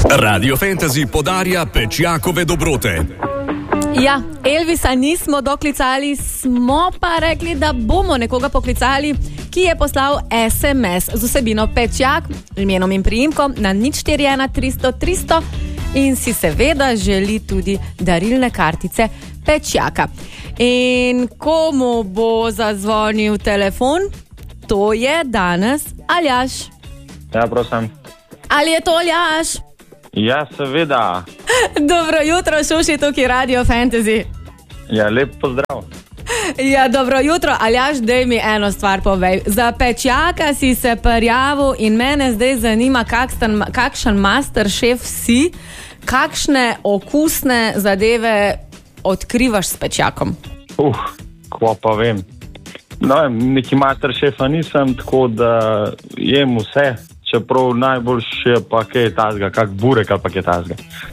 Radio Fantasy podarja Pečjakove dobrote. Ja, Elvisa nismo doklicali, smo pa rekli, da bomo nekoga poklicali, ki je poslal SMS z vsebino Pečjak, imenom in priimkom na 041 300 300 in si seveda želi tudi darilne kartice Pečjaka. In komu bo zazvonil telefon, to je danes Aljaž. Ja, prosim. Ali je to Aljaž? Ja, seveda. Dobro jutro, Šuši, tukaj Radio Fantasy. Ja, lep pozdrav. Ja, dobro jutro, Aljaž, daj mi eno stvar povej. Za Pečjaka si se prijavil in mene zdaj zanima, kakšen master šef si, kakšne okusne zadeve odkrivaš s Pečjakom. Ko pa vem. No, neki master šefa nisem, tako da jem vse. Čeprav najboljši je pa kaj tazga, kak burek ali pa kaj tazga.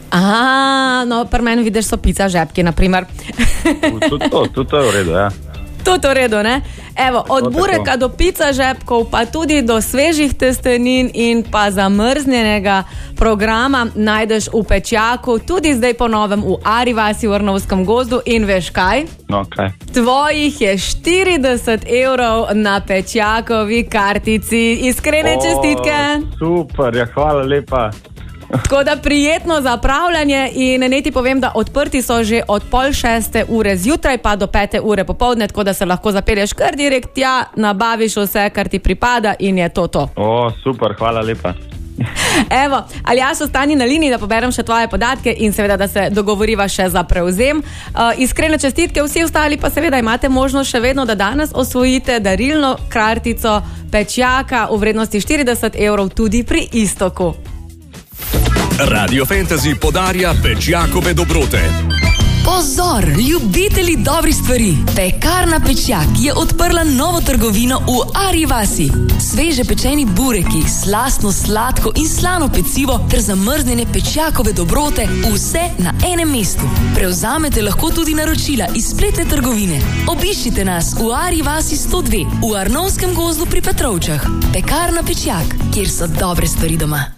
No, pri meni vidiš so pica žepki, naprimer. Tudi to je v redu, ja. Tudi v redu, ne? Evo, od bureka do pica žepkov, pa tudi do svežih testenin in pa zamrznjenega programa najdeš v Pečjaku, tudi zdaj po novem v Ari vasi v Arnovskem gozdu in veš kaj? No, kaj? Tvojih je 40 € na Pečjakovi kartici. Iskrene čestitke. Super, ja, hvala lepa. Tako da prijetno zapravljanje in ne ti povem, da odprti so že od 5:30 zjutraj pa do 5 popoldne, tako da se lahko zapelješ kar direkt tja, nabaviš vse, kar ti pripada in je to. Super, hvala lepa. Evo, Aljaž, ostani na liniji, da poberem še tvoje podatke in seveda, da se dogovoriva še za prevzem. Iskrene čestitke, vsi ostali pa seveda imate možnost še vedno, da danes osvojite darilno kartico Pečjaka v vrednosti 40 € tudi pri Istoku. Radio Fantasy podarja Pečjakove dobrote. Pozor, ljubitelji dobrih stvari! Pekarna Pečjak je odprla novo trgovino v Ari vasi. Sveže pečeni bureki, slastno sladko in slano pecivo ter zamrznjene Pečjakove dobrote, vse na enem mestu. Prevzamete lahko tudi naročila iz spletne trgovine. Obiščite nas v Ari vasi 102 v Arnovskem gozdu pri Petrovčah. Pekarna Pečjak, kjer so dobre stvari doma.